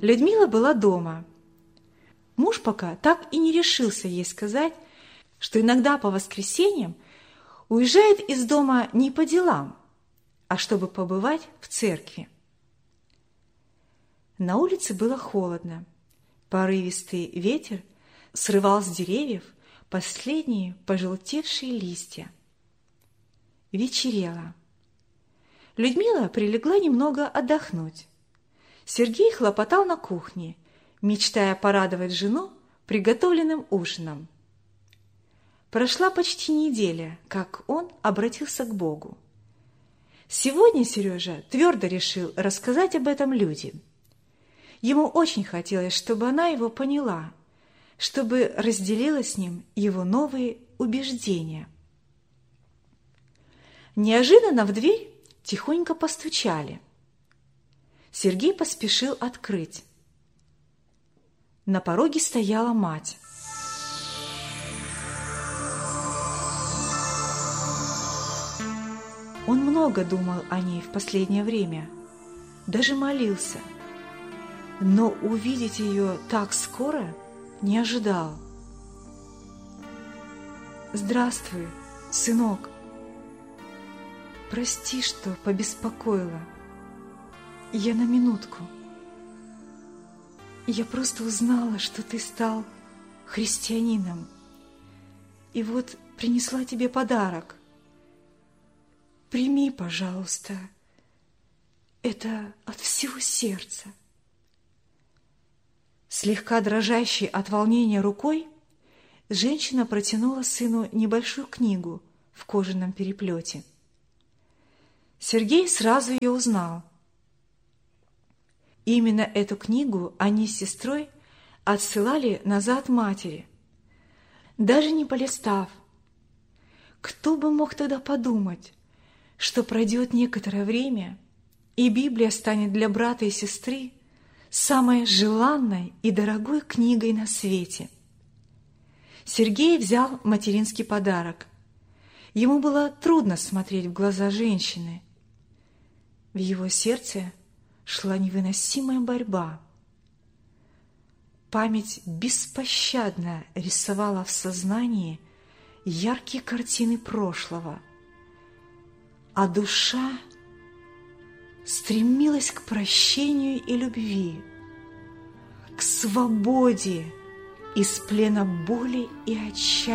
Людмила была дома. Муж пока так и не решился ей сказать, что иногда по воскресеньям уезжает из дома не по делам, а чтобы побывать в церкви. На улице было холодно. Порывистый ветер срывал с деревьев последние пожелтевшие листья. Вечерело. Людмила прилегла немного отдохнуть. Сергей хлопотал на кухне, мечтая порадовать жену приготовленным ужином. Прошла почти неделя, как он обратился к Богу. Сегодня Сережа твердо решил рассказать об этом людям. Ему очень хотелось, чтобы она его поняла, чтобы разделила с ним его новые убеждения. Неожиданно в дверь тихонько постучали. Сергей поспешил открыть. На пороге стояла мать. Он много думал о ней в последнее время, даже молился, но увидеть ее так скоро не ожидал. «Здравствуй, сынок. Прости, что побеспокоила. Я на минутку. Я просто узнала, что ты стал христианином, и вот принесла тебе подарок. Прими, пожалуйста, это от всего сердца». Слегка дрожащей от волнения рукой женщина протянула сыну небольшую книгу в кожаном переплете. Сергей сразу ее узнал. Именно эту книгу они с сестрой отсылали назад матери, даже не полистав. Кто бы мог тогда подумать, что пройдет некоторое время, и Библия станет для брата и сестры самой желанной и дорогой книгой на свете. Сергей взял материнский подарок. Ему было трудно смотреть в глаза женщины. В его сердце шла невыносимая борьба. Память беспощадно рисовала в сознании яркие картины прошлого, а душа стремилась к прощению и любви, к свободе из плена боли и отчаяния.